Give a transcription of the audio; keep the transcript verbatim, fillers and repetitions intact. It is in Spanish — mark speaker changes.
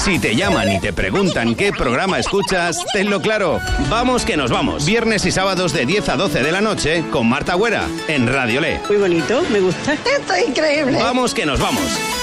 Speaker 1: Si te llaman y te preguntan qué programa escuchas, tenlo claro. Vamos que nos vamos. Viernes y sábados de diez a doce de la noche con Marta Güera en Radio Le.
Speaker 2: Muy bonito, me gusta.
Speaker 3: Esto es increíble.
Speaker 1: Vamos que nos vamos.